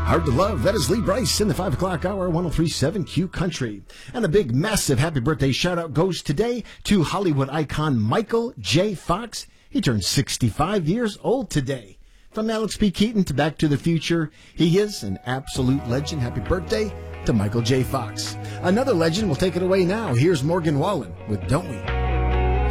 Hard to Love. That is Lee Brice in the 5 o'clock hour, 103.7 Q Country. And a big, massive happy birthday shout-out goes today to Hollywood icon Michael J. Fox. He turned 65 years old today. From Alex P. Keaton to Back to the Future, he is an absolute legend. Happy birthday to Michael J. Fox. Another legend will take it away now. Here's Morgan Wallen with Don't We?